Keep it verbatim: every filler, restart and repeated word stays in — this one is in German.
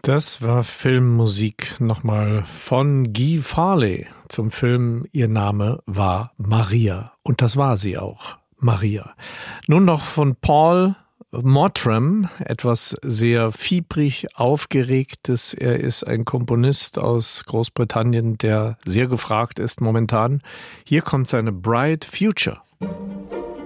Das war Filmmusik nochmal von Guy Farley zum Film Ihr Name war Maria. Und das war sie auch, Maria. Nun noch von Paul Mottram, etwas sehr fiebrig Aufgeregtes. Er ist ein Komponist aus Großbritannien, der sehr gefragt ist momentan. Hier kommt seine Bright Future.